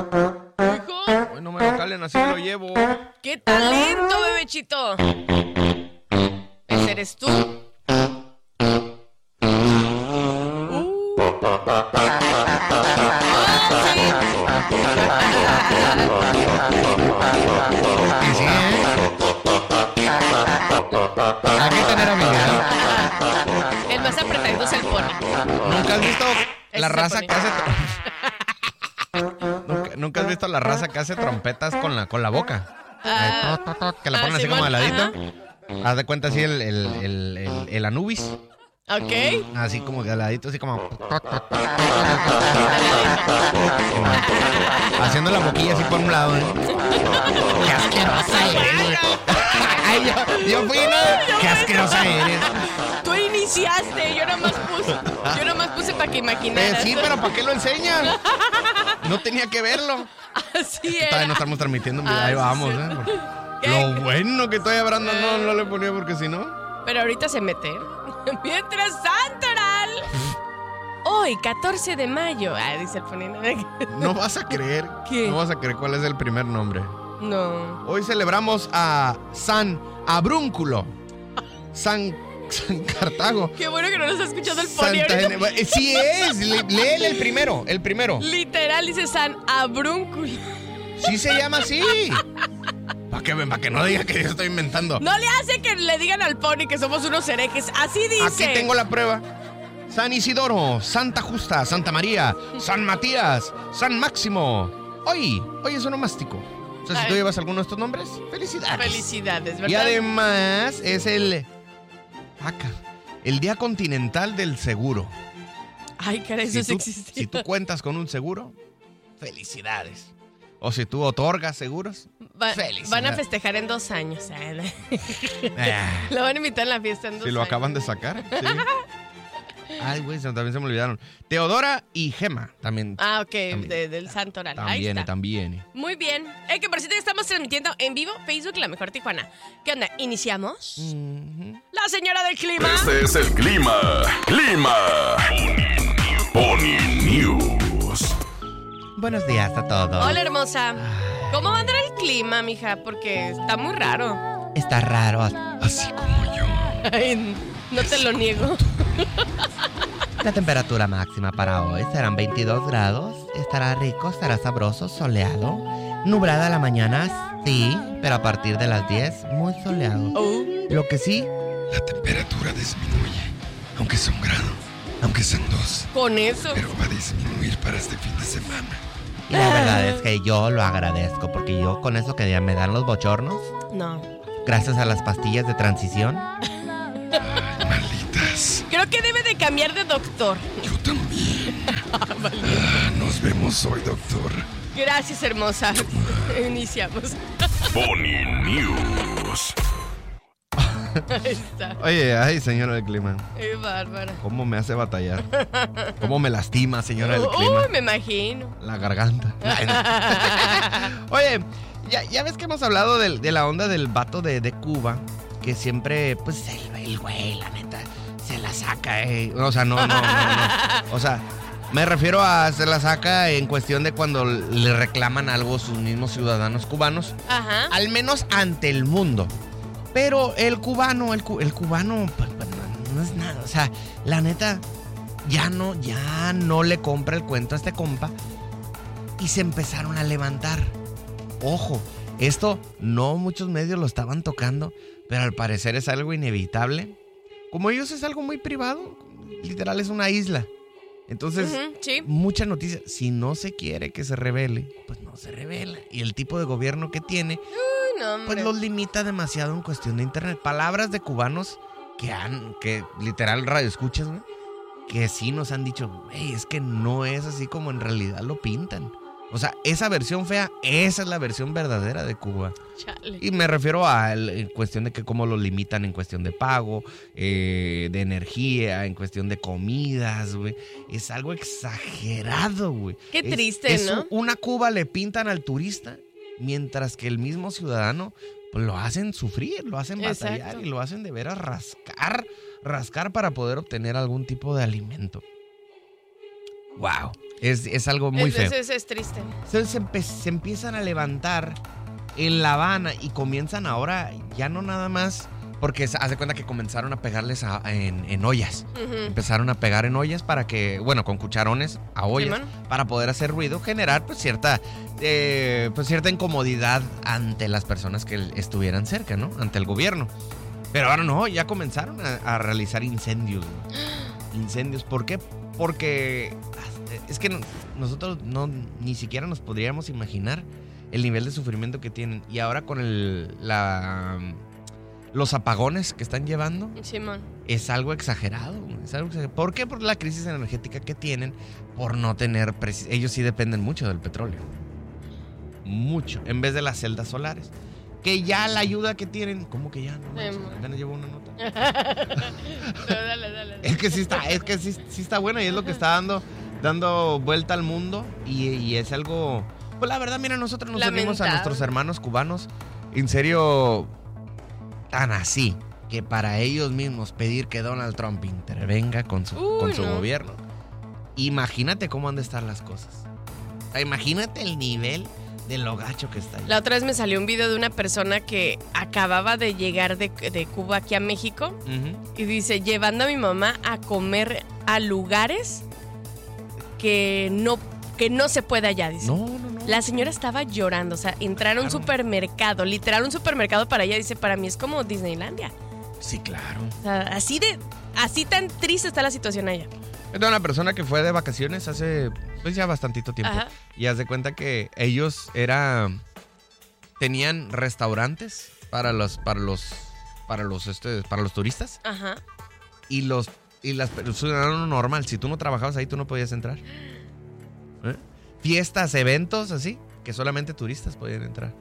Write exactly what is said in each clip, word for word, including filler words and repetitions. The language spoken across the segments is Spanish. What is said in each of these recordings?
Hijo. Hoy no me lo calen, así lo llevo. ¡Qué talento, bebechito! ¿Ese eres tú? Y sí, ¿eh? Hay que tener habilidad. El más apretado es el pony. ¿Nunca has visto la Es raza el que hace... ¿Nunca, ¿Nunca has visto la raza que hace trompetas con la, con la boca? Ah, Tot, tot, tot, que la ah, ponen así Simón, como de ladito. ajá. Haz de cuenta así el, el, el, el, el Anubis. Ok. Así como de ladito, así como... Haciendo la boquilla así por un lado, ¿eh? ¡Qué asquerosa eres! ¡Ay, yo, yo fui, ¿no? ¡Qué asquerosa eres! Tú iniciaste, yo nomás puse, yo nomás puse para que Eh, imaginaras. sí, pero ¿para qué lo enseñan? No tenía que verlo. Así Todavía no era. estamos transmitiendo un video, Ah, ahí sí, vamos, sí. ¿eh? Porque ¿Qué? lo bueno que estoy hablando no, no le ponía porque si no... Pero ahorita se mete. Mientras Santoral. Hoy, catorce de mayo. Ah, dice el ponino. No vas a creer. ¿Qué? No vas a creer cuál es el primer nombre. No. Hoy celebramos a San Abrúnculo. San, San Cartago. Qué bueno que no nos ha escuchado el pony Santa ahorita. Gene- eh, Sí es. le- Léele el primero. El primero. Literal dice San Abrúnculo. Sí se llama así. Para que, pa' que no diga que yo estoy inventando. No le hace que le digan al pony que somos unos herejes. Así dice. Aquí tengo la prueba. San Isidoro, Santa Justa, Santa María, San Matías, San Máximo. Hoy, hoy es onomástico. O sea, si Ay. tú llevas alguno de estos nombres, felicidades. Felicidades, ¿verdad? Y además es el... Acá, el Día Continental del Seguro. Ay, caray, eso Si sí tú, existe. si tú cuentas con un seguro, felicidades. O si tú otorgas seguros, Va- felicidades. van a festejar en dos años. ¿eh? Ah, Lo van a invitar a la fiesta en dos si lo años. acaban de sacar. Sí. Ay, güey, se- también se me olvidaron. Teodora y Gema también. Ah, ok, También. de- del Santoral. Ahí También, está. también. Muy bien. Eh, que por cierto estamos transmitiendo en vivo Facebook La Mejor Tijuana. ¿Qué onda? ¿Iniciamos? La señora del clima. Este es el clima. Clima. Pony News. Buenos días a todos. Hola, hermosa. ¿Cómo va a andar el clima, mija? Porque está muy raro. Está raro. Así como yo. Ay, no te lo niego. La temperatura máxima para hoy serán veintidós grados. Estará rico, estará sabroso, soleado. Nublada la mañana, sí, pero a partir de las diez, muy soleado. Oh. Lo que sí, La temperatura disminuye. Aunque sea un grado. Aunque sean dos. Con eso. Pero va a disminuir para este fin de semana. y la verdad es que yo lo agradezco, porque yo con eso que ya me dan los bochornos, No. gracias a las pastillas de transición, Ay, malditas. Creo que debe de cambiar de doctor. Yo también. Ah, nos vemos hoy, doctor. Gracias, hermosa. Iniciamos. Pony News. Ahí está. Oye, ay, señora del clima. Qué bárbara. ¿Cómo me hace batallar? ¿Cómo me lastima, señora del clima? Uy, me imagino. La garganta. Oye, ya, ya ves que hemos hablado de, de la onda del vato de, de Cuba, que siempre, pues, el, el güey, la neta, se la saca, eh. O sea, no, no, no, no. O sea, me refiero a se la saca en cuestión de cuando le reclaman algo sus mismos ciudadanos cubanos, Ajá. al menos ante el mundo. Pero el cubano, el, cu- el cubano, pues, pues, no, no es nada. O sea, la neta, ya no, ya no le compra el cuento a este compa. Y se empezaron a levantar. Ojo, esto no muchos medios lo estaban tocando, pero al parecer es algo inevitable. Como ellos es algo muy privado, literal es una isla. Entonces, Ujú, sí. mucha noticia. Si no se quiere que se revele, pues no se revela. Y el tipo de gobierno que tiene, Uy, no, hombre. pues los limita demasiado en cuestión de internet. Palabras de cubanos que han, que literal radio escuchas, güey, que sí nos han dicho, güey, es que no es así como en realidad lo pintan. O sea, esa versión fea, esa es la versión verdadera de Cuba. Chale. Y me refiero a el- en cuestión de que cómo lo limitan en cuestión de pago, eh, de energía, en cuestión de comidas, güey. Es algo exagerado, güey. Qué Es- triste, es ¿no? un- Una Cuba le pintan al turista, mientras que el mismo ciudadano pues, lo hacen sufrir, lo hacen batallar Exacto. y lo hacen de veras rascar, rascar para poder obtener algún tipo de alimento. Wow. Es, es algo muy es, feo. Es, es, es triste. Entonces se, empe- se empiezan a levantar en La Habana y comienzan ahora ya no nada más, porque haz de cuenta que comenzaron a pegarles a- en, en ollas. Ujú. Empezaron a pegar en ollas para que, bueno, con cucharones a ollas, Simón. para poder hacer ruido, generar pues cierta, eh, pues cierta incomodidad ante las personas que estuvieran cerca, ¿no? Ante el gobierno. Pero ahora no, ya comenzaron a, a realizar incendios. ¿No? Incendios, ¿por qué? Porque es que no- nosotros no ni siquiera nos podríamos imaginar el nivel de sufrimiento que tienen. Y ahora con el, la, los apagones que están llevando, Simón. es algo exagerado. Es algo exagerado. ¿Por qué? Por la crisis energética que tienen, por no tener... preci- Ellos sí dependen mucho del petróleo. Mucho. En vez de las celdas solares. Que ya la ayuda que tienen... ¿Cómo que ya? No manches, Simón. apenas llevo una nota. Pero dale, dale, dale. Es que sí está, es que sí, sí está bueno y es lo que está dando, dando vuelta al mundo y, y es algo... Pues la verdad, mira, nosotros nos unimos a Lamentable. nuestros hermanos cubanos, en serio, tan así, que para ellos mismos pedir que Donald Trump intervenga con su, Uy, con su no. gobierno. Imagínate cómo han de estar las cosas. O sea, imagínate el nivel de lo gacho que está ahí. La otra vez me salió un video de una persona que acababa de llegar de, de Cuba aquí a México Ujú. y dice, llevando a mi mamá a comer a lugares que no, que no se puede allá, dice. No, no, no. La señora estaba llorando, o sea, entrar a un Claro. supermercado, literal un supermercado para ella, dice, para mí es como Disneylandia. Sí, claro. O sea, así de, así tan triste está la situación allá. Era una persona que fue de vacaciones hace pues ya bastantito tiempo. Ajá. Y haz de cuenta que ellos era tenían restaurantes para los para los para los este para los turistas Ajá. y los y las personas eran normal, si tú no trabajabas ahí tú no podías entrar. ¿Eh? Fiestas, eventos así, que solamente turistas podían entrar.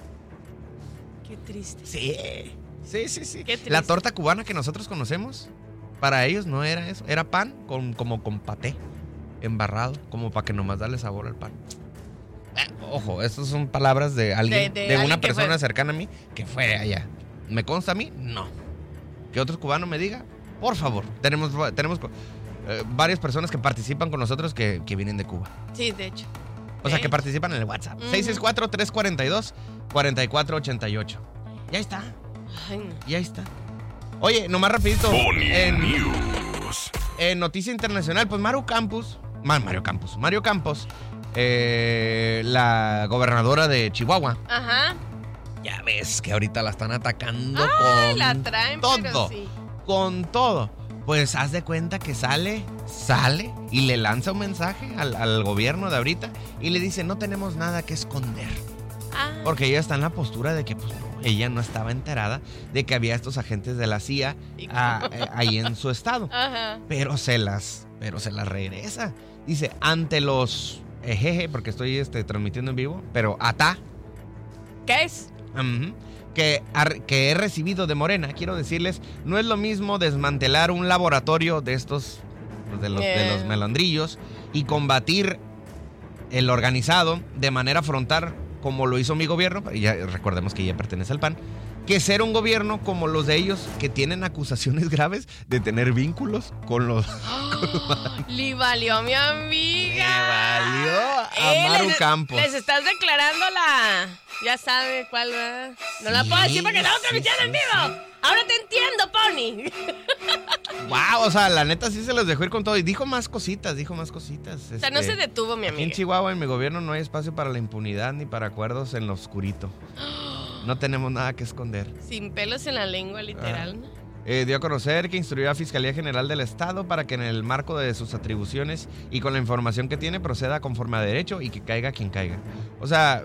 Qué triste. Sí. Sí, sí, sí. Qué triste. La torta cubana que nosotros conocemos, para ellos no era eso, era pan con como con paté embarrado, como para que nomás darle sabor al pan. Eh, ojo, estas son palabras de alguien, De- de, de alguien una que persona fue. cercana a mí que fue allá. ¿Me consta a mí? No. Que otro cubano me diga, por favor. Tenemos, tenemos eh, varias personas que participan con nosotros que, que vienen de Cuba. Sí, de hecho. O sea, ¿Eh? que participan en el WhatsApp. Ujú. seis seis cuatro, tres cuatro dos, cuatro cuatro ocho ocho. Ya está, Ay, no. ya está. Oye, nomás rapidito. Pony En, News. en noticia internacional, pues Mario Campos, Ma- Mario Campos, Mario Campos, eh, la gobernadora de Chihuahua. Ajá. Ya ves que ahorita la están atacando Ay, con la traen, todo, pero sí. con todo. Pues haz de cuenta que sale, sale y le lanza un mensaje al, al gobierno de ahorita y le dice, no tenemos nada que esconder. Ah, Porque ella está en la postura de que pues no, ella no estaba enterada de que había estos agentes de la C I A ah, eh, ahí en su estado. Ajá. Pero se las, pero se las regresa. Dice, ante los ejeje, porque estoy este, transmitiendo en vivo, pero ata, ¿Qué es? ujú, que, ar- que he recibido de Morena, quiero decirles, no es lo mismo desmantelar un laboratorio de estos, pues, de los, de los Eh. melandrillos, y combatir el organizado de manera frontal, como lo hizo mi gobierno, y ya recordemos que ya pertenece al P A N, que ser un gobierno como los de ellos, que tienen acusaciones graves de tener vínculos con los... Le valió a mi amiga. Le valió a Eh, Maru les- Campos. Les estás declarando la... Ya sabe cuál, ¿verdad? No la Sí, puedo decir porque estamos sí, transmitiendo en sí, vivo. Ahora te entiendo, Pony. Wow, o sea, la neta sí se los dejó ir con todo. Y dijo más cositas, dijo más cositas. O sea, no este, se detuvo, mi Aquí en amiga. Chihuahua, en mi gobierno, no hay espacio para la impunidad ni para acuerdos en lo oscurito. No tenemos nada que esconder. Sin pelos en la lengua, literal. ¿no? Eh, dio a conocer que instruyó a Fiscalía General del Estado para que en el marco de sus atribuciones y con la información que tiene proceda conforme a derecho y que caiga quien caiga. O sea,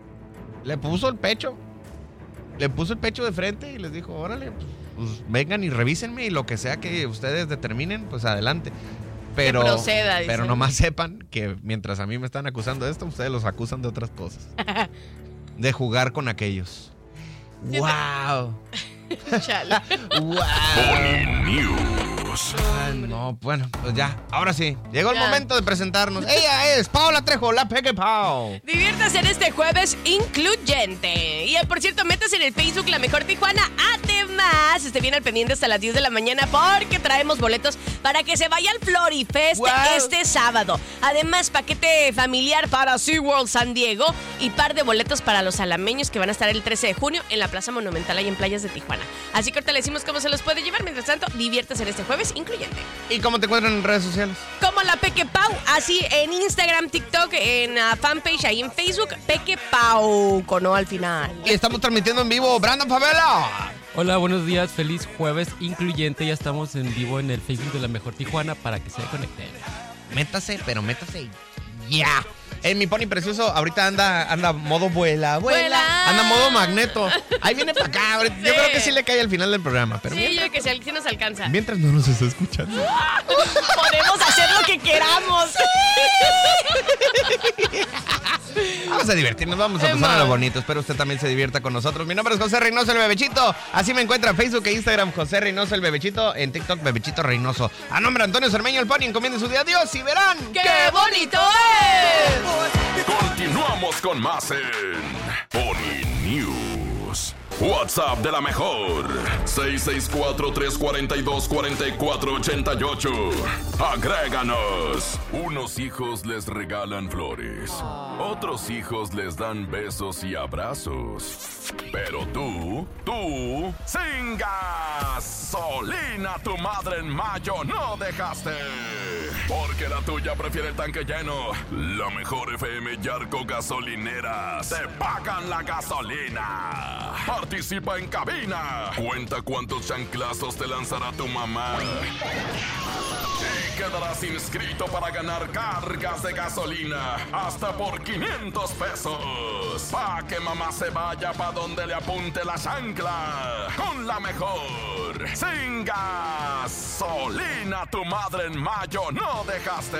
le puso el pecho, le puso el pecho de frente y les dijo, órale, pues, pues, vengan y revísenme y lo que sea que ustedes determinen, pues adelante. Pero, Que proceda, dice. pero nomás sepan que mientras a mí me están acusando de esto, ustedes los acusan de otras cosas. De jugar con aquellos. Sí, ¡Wow! Chale. ¡Wow! Pony News. News. Ay, no, bueno, pues ya, ahora sí. Llegó el Ya. momento de presentarnos. Ella es Paola Trejo, la Peque Pau. Diviértase en este jueves incluyente. Y eh, por cierto, métase en el Facebook La Mejor Tijuana. Además, esté bien al pendiente hasta las diez de la mañana porque traemos boletos para que se vaya al Florifest Wow. este sábado. Además, paquete familiar para SeaWorld San Diego y par de boletos para los alameños que van a estar el trece de junio en la Plaza Monumental ahí en Playas de Tijuana. Así que ahorita le decimos cómo se los puede llevar. Mientras tanto, diviértase en este jueves incluyente. ¿Y cómo te encuentran en redes sociales? Como la Peque Pau, así en Instagram, TikTok, en uh, fanpage, ahí en Facebook, Peque Pau, con O al final. Y estamos transmitiendo en vivo. Brandon Favela. Hola, buenos días, feliz jueves incluyente. Ya estamos en vivo en el Facebook de La Mejor Tijuana para que se conecten. Métase, pero métase ya. En mi pony precioso ahorita anda anda modo vuela, vuela. Vuela. Anda modo magneto. Ahí viene para acá. Yo Sí. creo que sí le cae al final del programa. Pero Sí, mientras, yo que sé, sí nos alcanza. mientras no nos está escuchando. Podemos hacer lo que queramos. Vamos a divertirnos, vamos a pasar a lo bonito. Espero usted también se divierta con nosotros. Mi nombre es José Reynoso, el Bebechito. Así me encuentra en Facebook e Instagram, José Reynoso, el Bebechito. En TikTok, Bebechito Reynoso. A nombre de Antonio Cermeño, el Pony, encomienden su día a Dios y verán ¡Qué bonito es! Continuamos con más en Pony News. WhatsApp de la mejor seis seis cuatro, tres cuatro dos, cuatro cuatro ocho ocho. Agréganos. Unos hijos les regalan flores, otros hijos les dan besos y abrazos. Pero tú, tú, sin gasolina, tu madre en mayo no dejaste. Porque la tuya prefiere el tanque lleno. La Mejor F M Yarco Gasolineras te pagan la gasolina. Participa en cabina. Cuenta cuántos chanclazos te lanzará tu mamá. Y quedarás inscrito para ganar cargas de gasolina hasta por quinientos pesos. Pa' que mamá se vaya pa' donde le apunte la chancla. Con la mejor. Sin gasolina, tu madre en mayo no dejaste.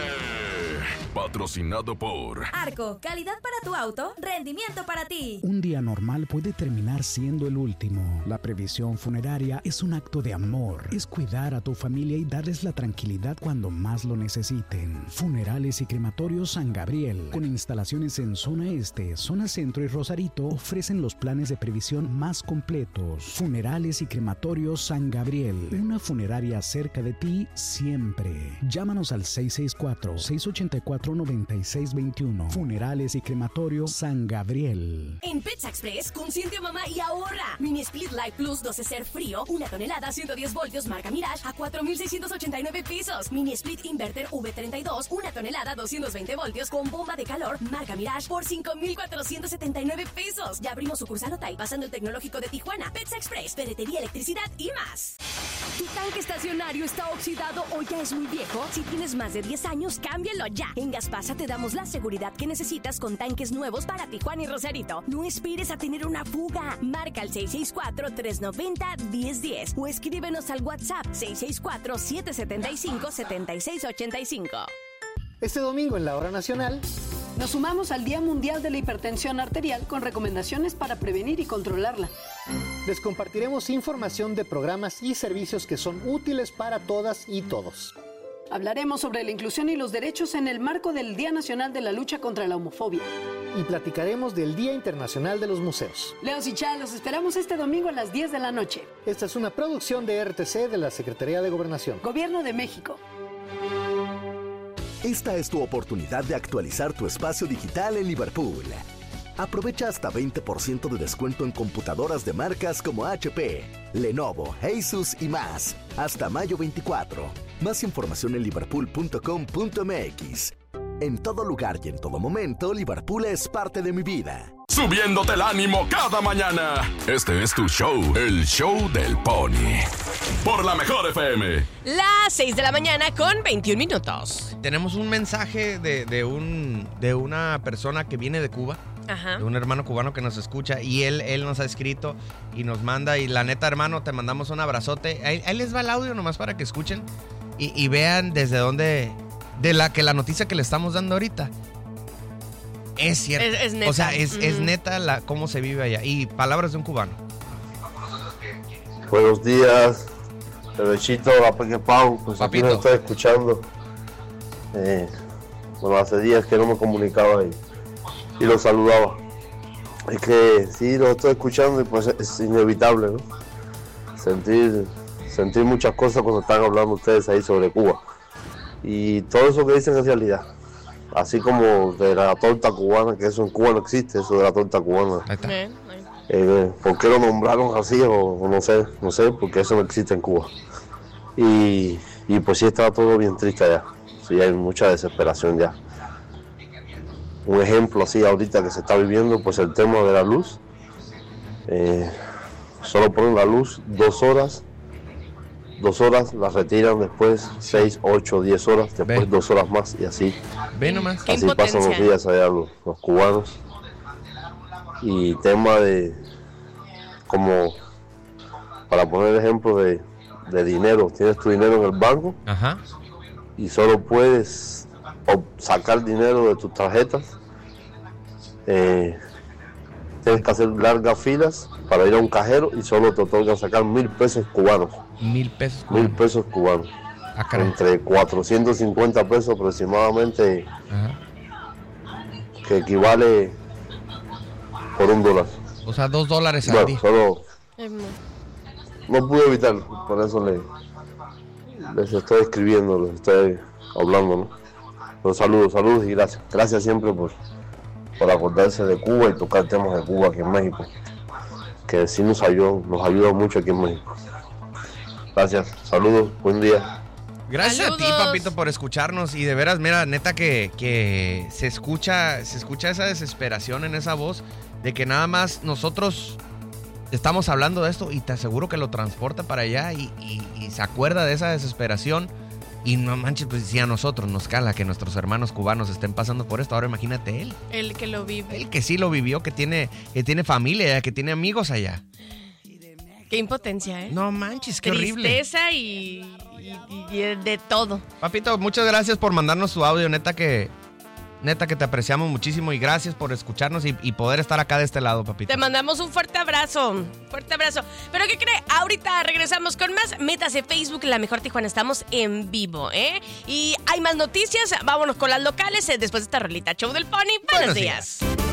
Patrocinado por Arco, calidad para tu auto, rendimiento para ti. Un día normal puede terminar siendo el último. La previsión funeraria es un acto de amor. Es cuidar a tu familia y darles la tranquilidad cuando más lo necesiten. Funerales y Crematorios San Gabriel, con instalaciones en zona este, zona centro y Rosarito, ofrecen los planes de previsión más completos. Funerales y Crematorios San Gabriel, una funeraria cerca de ti siempre. Llámanos al seis seis cuatro, seis ocho cuatro, nueve seis dos uno. Funerales y Crematorio San Gabriel. En Pizza Express, consiente a mamá y ahorra. Mini Split Light Plus doce ser frío, una tonelada, ciento diez voltios, marca Mirage, a cuatro mil seiscientos ochenta y nueve pesos. Mini Split Inverter V treinta y dos, una tonelada, doscientos veinte voltios, con bomba de calor, marca Mirage, por cinco mil cuatrocientos setenta y nueve pesos. Ya abrimos sucursal Otay, pasando el Tecnológico de Tijuana. Pizza Express, ferretería, electricidad y más. ¿Tu tanque estacionario está oxidado o ya es muy viejo? Si tienes más de diez años, cámbialo ya. En Gaspasa te damos la seguridad que necesitas con tanques nuevos para Tijuana y Rosarito. No esperes a tener una fuga. Marca al seis seis cuatro, tres nueve cero, uno cero uno cero o escríbenos al WhatsApp seis seis cuatro, siete siete cinco, siete seis ocho cinco. Este domingo en la Hora Nacional nos sumamos al Día Mundial de la Hipertensión Arterial con recomendaciones para prevenir y controlarla. les compartiremos información de programas y servicios que son útiles para todas y todos. Hablaremos sobre la inclusión y los derechos en el marco del Día Nacional de la Lucha contra la Homofobia. Y platicaremos del Día Internacional de los Museos. Leos y Chá, los esperamos este domingo a las diez de la noche. Esta es una producción de R T C de la Secretaría de Gobernación. Gobierno de México. Esta es tu oportunidad de actualizar tu espacio digital en Liverpool. Aprovecha hasta veinte por ciento de descuento en computadoras de marcas como H P, Lenovo, Asus y más. Hasta mayo veinticuatro. Más información en liverpool punto com punto m x. En todo lugar y en todo momento, Liverpool es parte de mi vida. Subiéndote el ánimo cada mañana. Este es tu show, el show del Pony. Por la Mejor F M. Las seis de la mañana con veintiún minutos. Tenemos un mensaje de, de, un, de una persona que viene de Cuba. Ajá. De un hermano cubano que nos escucha. Y él, él nos ha escrito y nos manda. Y la neta, hermano, te mandamos un abrazote. Ahí, ahí les va el audio nomás para que escuchen. Y, y vean desde dónde... De la que la noticia que le estamos dando ahorita es cierta. Es, es neta. O sea, es, Mm. es neta la, cómo se vive allá. Y palabras de un cubano. Buenos días, Bebechito, la Peque Pau, pues aquí Papito. nos estoy escuchando. Eh, bueno, hace días que no me comunicaba y, y lo saludaba. Es que sí, lo estoy escuchando y pues es inevitable, ¿no? Sentir, sentir muchas cosas cuando están hablando ustedes ahí sobre Cuba. Y todo eso que dicen es realidad. Así como de la torta cubana, que eso en Cuba no existe, eso de la torta cubana. Bien, Eh, ¿Por qué lo nombraron así? O, o no sé, no sé, porque eso no existe en Cuba. Y, y pues sí está todo bien triste allá. Sí, hay mucha desesperación ya. Un ejemplo así ahorita que se está viviendo, pues el tema de la luz. Eh, solo ponen la luz dos horas, dos horas, la retiran después seis, ocho, diez horas, después Ve. dos horas más y así. Ve nomás. Qué Así pasan los impotencia. días allá los, los cubanos. Y tema de, como, para poner ejemplo de, de dinero, tienes tu dinero en el banco Ajá. y solo puedes o sacar dinero de tus tarjetas. Eh, tienes que hacer largas filas para ir a un cajero y solo te otorgan sacar mil pesos cubanos. Mil pesos. Mil pesos cubanos. Ah, caray. Entre cuatrocientos cincuenta pesos aproximadamente, Ajá. que equivale por un dólar. O sea, dos dólares al Bueno, día. solo Es muy- no pude evitar, por eso le, les estoy escribiendo, les estoy hablando, ¿no? Los saludos, saludos y gracias. Gracias siempre por, por acordarse de Cuba y tocar temas de Cuba aquí en México, que sí nos ayudó, nos ayuda mucho aquí en México. Gracias, saludos, buen día. Gracias a ti, Saludos. papito, por escucharnos. Y de veras, mira, neta que, que se escucha, se escucha esa desesperación en esa voz de que nada más nosotros estamos hablando de esto y te aseguro que lo transporta para allá y, y- y se acuerda de esa desesperación. Y no manches, pues si a nosotros nos cala que nuestros hermanos cubanos estén pasando por esto, ahora imagínate él. El que lo vive. Él que sí lo vivió, que tiene, que tiene familia, que tiene amigos allá. Qué impotencia, ¿eh? No manches, qué horrible. Tristeza y, y- y de todo. Papito, muchas gracias por mandarnos tu audio, neta que neta que te apreciamos muchísimo y gracias por escucharnos y, y poder estar acá de este lado, papito. Te mandamos un fuerte abrazo. Fuerte abrazo. ¿Pero qué cree? Ahorita regresamos con más. Métase Facebook, La Mejor Tijuana. Estamos en vivo, ¿eh? Y hay más noticias. Vámonos con las locales eh, después de esta rolita. Show del Pony. Buenos, Buenos días. días.